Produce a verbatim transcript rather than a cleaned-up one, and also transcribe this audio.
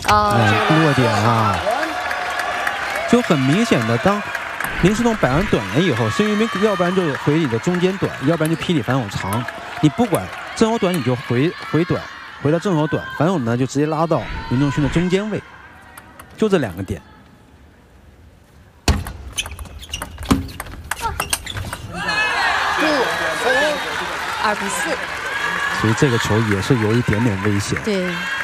哦， 嗯，落点啊，就很明显的，当林世栋摆完短了以后，孙兴民要不然就回你的中间短，要不然就劈你反手长。你不管正手短，你就回回短，回到正手短，反手呢就直接拉到林仲勋的中间位，就这两个点。 二比四， 所以这个球也是有一点点危险。 对。